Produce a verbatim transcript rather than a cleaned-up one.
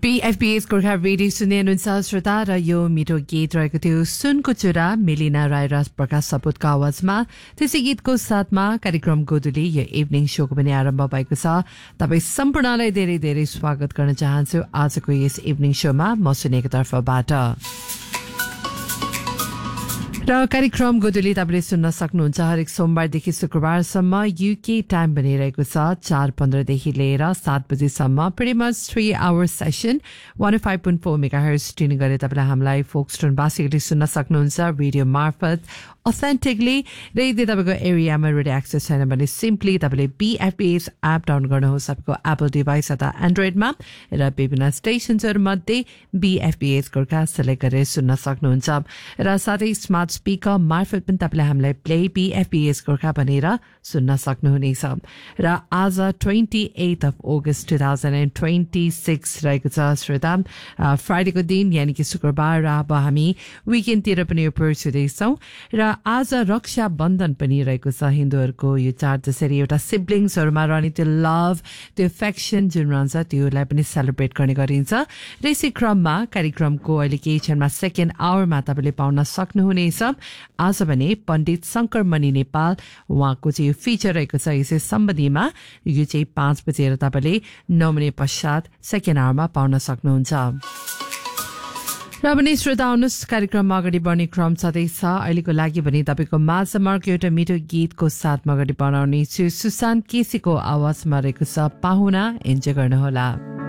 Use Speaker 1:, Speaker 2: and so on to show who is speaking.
Speaker 1: बीएफबीएस Gorkha radio सुन्ने हुनुहुन्छ श्रोता र यो मिठो गीत रहेको थियो सुनको चुरा मेलिना राय र प्रकाश सपुतको आवाजमा। त्यसै गीतको साथमा कार्यक्रम गोधुली यो इभिनिङ शोको पनि आरम्भ भएको छ। तपाईँ सम्पूर्णलाई धेरै धेरै स्वागत गर्न चाहन्छु आजको यस इभिनिङ शोमा म सुनेको तर्फबाट। र कार्यक्रम गोधुली तपाईँले सुन्न सक्नुहुन्छ हरेक सोमबारदेखि शुक्रबारसम्म युके टाइम बनिरहेको छ चार पन्ध्रदेखि लिएर सात बजीसम्म pretty much three hour session one oh five point four megahertz tuning गरेर तपाईँले हामीलाई फोक्सटोन बेसिकली सुन्न सक्नुहुन्छ रेडियो मार्फत अथेन्टिकली। र यदि तपाईँको एरियामा रेडियो एक्सेस छैन भने सिम्पली तपाईँले बीएफबीएस एप डाउन गर्नुहोस् तपाईँको एप्पल डिभाइस अथवा एन्ड्रोइडमा र विभिन्न स्टेसन्सहरूमध्ये बीएफबीएस गोर्खा सेलेक्ट गरेर सुन्न सक्नुहुन्छ। र साथै स्मार्ट स्पिकर मार्फत पनि तपाईँले हामीलाई प्ले बीएफबीएस गोर्खा भनेर सुन्न सक्नुहुनेछ। र आज twenty at of August two thousand and twenty six रहेको छ श्रोता, फ्राइडेको दिन यानि कि शुक्रबार। र अब हामी विकेन्डतिर पनि अप्रोच हुँदैछौँ र आज रक्षा बन्धन पनि रहेको छ हिन्दूहरूको यो चाड। जसरी एउटा सिब्लिङ्सहरूमा रहने त्यो लभ त्यो एफेक्सन जुन रहन्छ त्योलाई पनि सेलिब्रेट गर्ने गरिन्छ। र यसै क्रममा कार्यक्रमको अहिले केही क्षणमा सेकेन्ड आवरमा तपाईँले पाउन सक्नुहुनेछ आज भने पण्डित शङ्कर मणि नेपाल उहाँको चाहिँ यो फिचर रहेको छ यसै सम्बन्धीमा। यो चाहिँ पाँच बजेर तपाईँले नौ मिनट पश्चात सेकेन्ड आवरमा पाउन सक्नुहुन्छ। र पनि श्रोता आउनुहोस् कार्यक्रममा अगाडि बढ्ने क्रम छँदैछ। अहिलेको लागि भने तपाईँको माझमा एउटा मिठो गीतको साथमा अगाडि बढाउने छु। सुशान्त केसीको आवाजमा रहेको छ पाहुना, इन्जोय गर्नुहोला।